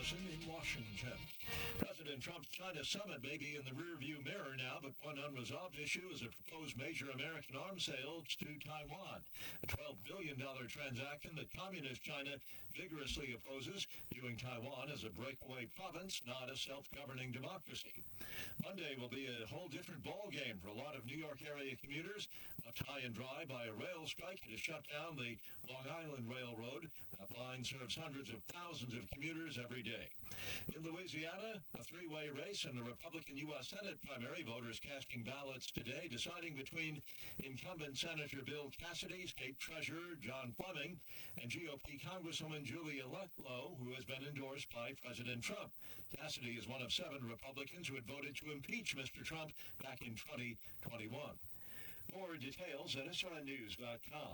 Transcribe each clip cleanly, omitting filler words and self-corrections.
Ellison in Washington. President Trump's China summit may be in the rearview mirror now, but one unresolved issue is a proposed major American arms sales to Taiwan, a $12 billion transaction that Communist China vigorously opposes, viewing Taiwan as a breakaway province, not a self-governing democracy. Monday will be a whole different ballgame for a lot of New York area commuters, left high and dry by a rail strike that has shut down the Long Island Railroad. That line serves hundreds of thousands of commuters every day. In Louisiana, a three-way race in the Republican U.S. Senate primary, voters casting ballots today, deciding between incumbent Senator Bill Cassidy, State Treasurer John Fleming, and GOP Congresswoman Julia Letlow, who has been endorsed by President Trump. Cassidy is one of 7 Republicans who had voted to impeach Mr. Trump back in 2021. More details at SRNnews.com.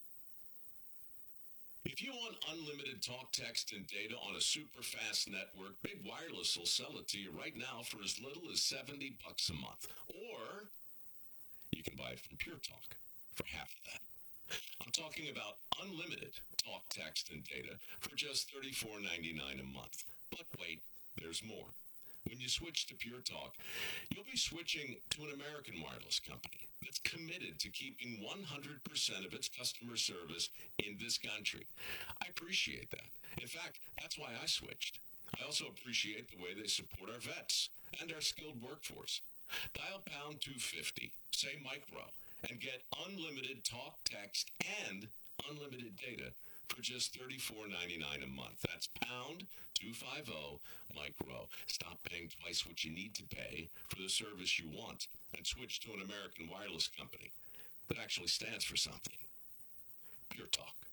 If you want unlimited talk, text, and data on a super fast network, Big Wireless will sell it to you right now for as little as $70 a month. Or you can buy it from Pure Talk for half of that. I'm talking about unlimited talk, text, and data for just $34.99 a month. But wait, there's more. When you switch to Pure Talk, you'll be switching to an American wireless company that's committed to keeping 100% of its customer service in this country. I appreciate that. In fact, that's why I switched. I also appreciate the way they support our vets and our skilled workforce. Dial pound 250, say micro, and get unlimited talk, text, and unlimited data for just $34.99 a month. That's pound 250 micro. Stop paying twice what you need to pay for the service you want and switch to an American wireless company that actually stands for something. Pure Talk.